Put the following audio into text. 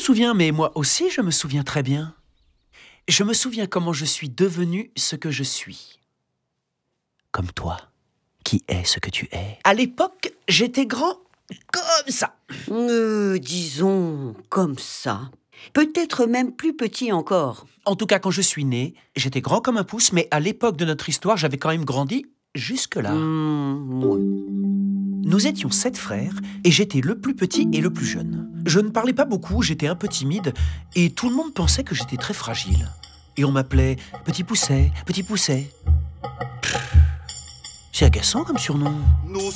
souviens, mais moi aussi je me souviens très bien. Je me souviens comment je suis devenu ce que je suis. Comme toi, qui es ce que tu es. À l'époque, j'étais grand comme ça. Disons, comme ça. Peut-être même plus petit encore. En tout cas, quand je suis né, j'étais grand comme un pouce, mais à l'époque de notre histoire, j'avais quand même grandi jusque-là. Ouais. Nous étions 7 frères, et j'étais le plus petit et le plus jeune. Je ne parlais pas beaucoup, j'étais un peu timide, et tout le monde pensait que j'étais très fragile. Et on m'appelait Petit Pousset, Petit Pousset. C'est agaçant comme surnom.